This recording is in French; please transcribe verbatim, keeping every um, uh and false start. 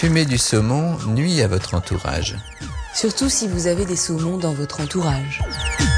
Fumer du saumon nuit à votre entourage. Surtout si vous avez des saumons dans votre entourage.